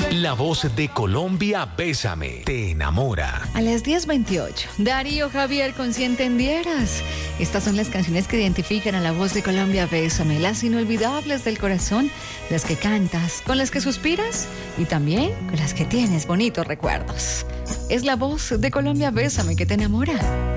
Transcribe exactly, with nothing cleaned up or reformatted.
La voz de Colombia, Bésame, te enamora. A las diez veintiocho, Darío Javier con Si Entendieras. Estas son las canciones que identifican a la voz de Colombia, Bésame, las inolvidables del corazón, las que cantas, con las que suspiras y también con las que tienes bonitos recuerdos. Es la voz de Colombia, Bésame, que te enamora.